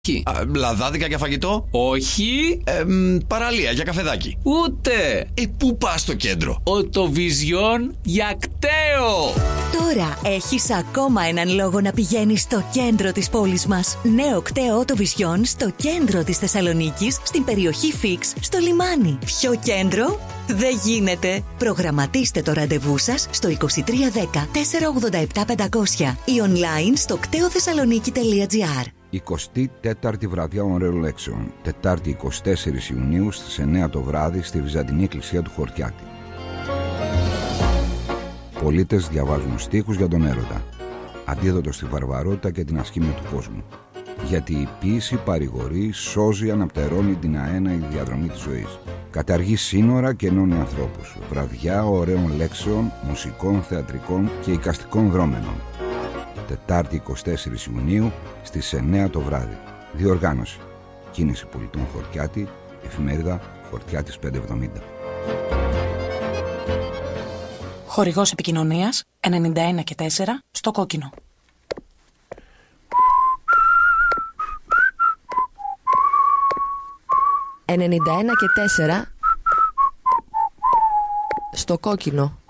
Όχι. Λαδάδικα για φαγητό. Όχι. Παραλία για καφεδάκι. Ούτε. Πού πας στο κέντρο? Οτοβιζιόν για κταίο. Τώρα έχεις ακόμα έναν λόγο να πηγαίνεις στο κέντρο της πόλης μας. Νέο κταίο Οτοβιζιόν στο κέντρο της Θεσσαλονίκης, στην περιοχή Φίξ, στο λιμάνι. Πιο κέντρο δεν γίνεται. Προγραμματίστε το ραντεβού σας στο 2310 487 500 ή online στο κτεοθεσσαλονίκη.gr. 24η βραδιά ωραίων λέξεων. Τετάρτη 24 Ιουνίου στις 9 το βράδυ στη Βυζαντινή Εκκλησία του Χορκιάτη. Πολίτες διαβάζουν στίχους για τον έρωτα. Αντίδοτο στη βαρβαρότητα και την ασκήμια του κόσμου. Γιατί η ποίηση παρηγορεί, σώζει, αναπτερώνει την αέναη διαδρομή της ζωής. Καταργεί σύνορα και ενώνει ανθρώπους. Βραδιά ωραίων λέξεων, μουσικών, θεατρικών και εικαστικών δρόμενων. Τετάρτη 24 Ιουνίου στις 9 το βράδυ. Διοργάνωση: Κίνηση Πολιτών Χορκιάτη, εφημερίδα Χορκιάτης 570. Χορηγός επικοινωνίας 91 και 4 στο κόκκινο. 91 και 4 στο κόκκινο.